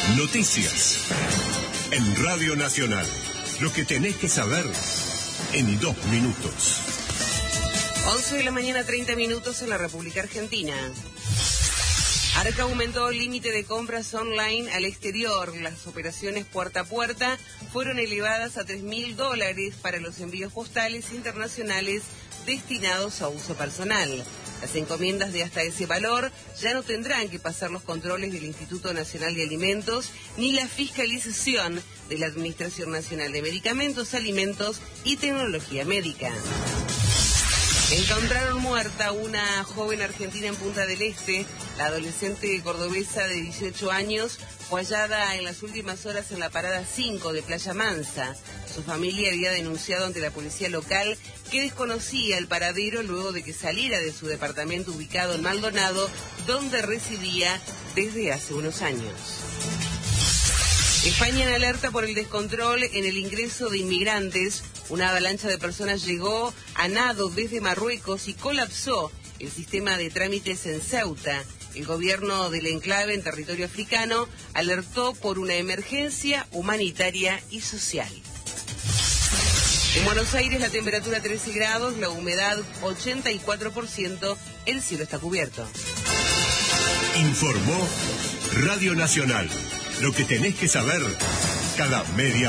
Noticias. En Radio Nacional. Lo que tenés que saber en 2 minutos. 11 de la mañana, 30 minutos en la República Argentina. Arca aumentó el límite de compras online al exterior. Las operaciones puerta a puerta fueron elevadas a $3.000 para los envíos postales internacionales destinados a uso personal. Las encomiendas de hasta ese valor ya no tendrán que pasar los controles del Instituto Nacional de Alimentos ni la fiscalización de la Administración Nacional de Medicamentos, Alimentos y Tecnología Médica. Encontraron muerta una joven argentina en Punta del Este. La adolescente cordobesa de 18 años fue hallada en las últimas horas en la parada 5 de Playa Mansa. Su familia había denunciado ante la policía local que desconocía el paradero luego de que saliera de su departamento ubicado en Maldonado, donde residía desde hace unos años. España en alerta por el descontrol en el ingreso de inmigrantes. Una avalancha de personas llegó a nado desde Marruecos y colapsó el sistema de trámites en Ceuta. El gobierno del enclave en territorio africano alertó por una emergencia humanitaria y social. En Buenos Aires la temperatura 13 grados, la humedad 84%, el cielo está cubierto. Informó Radio Nacional. Lo que tenés que saber cada media